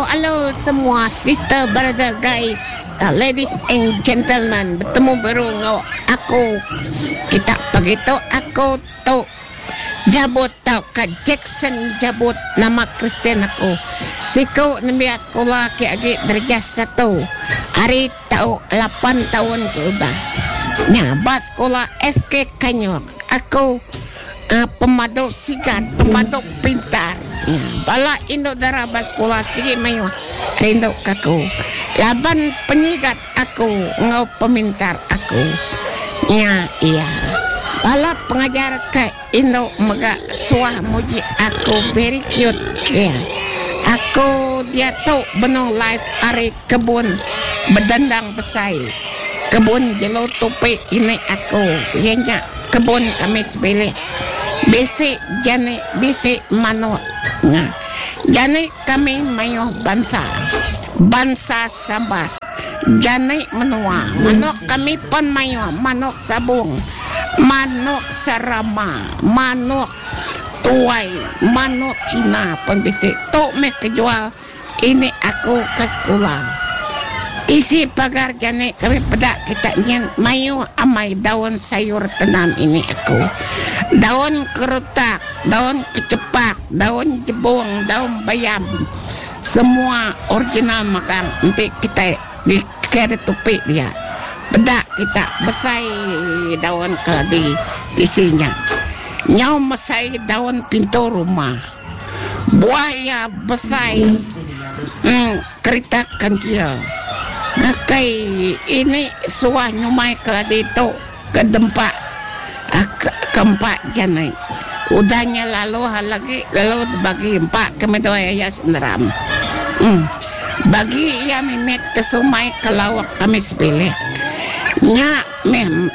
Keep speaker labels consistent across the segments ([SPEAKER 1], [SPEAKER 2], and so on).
[SPEAKER 1] Halo semua sister, brother, guys, ladies and gentlemen. Bertemu baru ngau aku. Kita begitu aku tu jabut tau Kak Jackson jabut nama Kristen aku. Siku nambia sekolah ke agi darjah 1. Hari tau 8 tahun ke udah. Nyabat sekolah SK Kanyur. Aku pemadu sigat, pemadu pintar. Bala Indo daraba sekolah sigi mayu rindu kaku. Laban penyigat aku, ngau pemintar aku. Iya. Bala pengajar ke Indo mega suah muji aku very cute. Ya. Aku dia tu benung live ari kebun bedandang besai. Kebun jelo tope ini aku. Yanya kebun kami sebelih. Bisi jane bisi manok. Nah, jane kami mayo bansa sabas. Jane menua. Manok kami pun mayo manok sabung. Manok sarama, manok tuai, manok Cina pun bisi. Tok me kejual ini aku ke sekolah. Isi pagar jane kami pedak kita nyen mayu amai daun sayur tenam ini aku. Daun kerutak, daun kecepak, daun jebung, daun bayam. Semua original makan. Nanti kita di kere tupik dia. Pedak kita besai daun keladi isinya. Nyau mesai daun pintu rumah. Buaya besai kereta kancil. Ngakai ini suah nyumai keladi itu ke dempak keempat janai. Udahnya lalu lagi lalu bagi empat kami doa ya senderam. Bagi ia mimet kesumai kelawak kami sepilih. Nya mem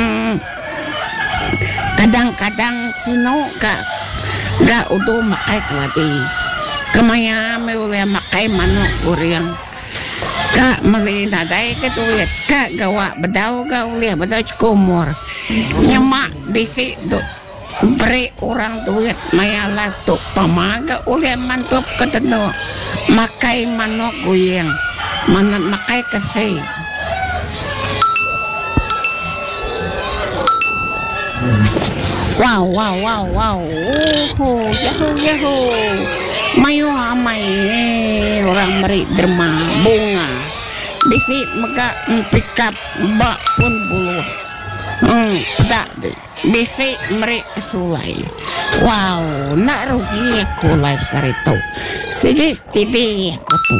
[SPEAKER 1] kadang-kadang sino ga udah makai keladi. Kemaya meuleh makai manuk uriang. Kak melina dai ke duit kak gawa bedau uliah bedau kumur nyemak bisi do beri orang duit maya latuk pamaga uliah mantap keteno makai manok guyeng makai kesei. Wow yahoo mayu amai orang meri derma bunga bisi mega pick up bak pun bulu pedak deh bisi meri kesulai. Wow nak rugi aku live sarito sedih aku tu.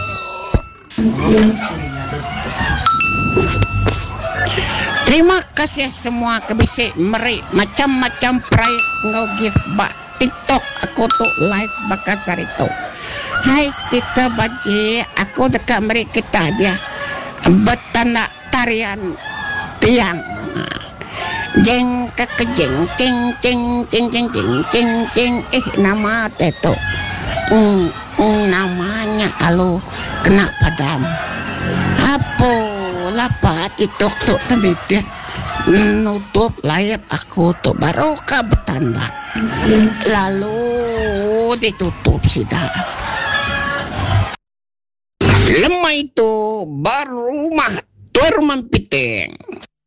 [SPEAKER 1] Terima kasih semua kebisi meri macam-macam prize ngau gift bak TikTok aku tu live bakas hari tu. Hai Tita Baji, aku dekat mereka dia bertanda tarian tiang. Jeng kekejeng, ceng. Nama teto. Namanya alu kena padam. Apa lapa TikTok tu tadi dia nutup layar aku tu baru ke bertanda. Lalu ditutup sudah. Lemah itu baru rumah tuar mempiting.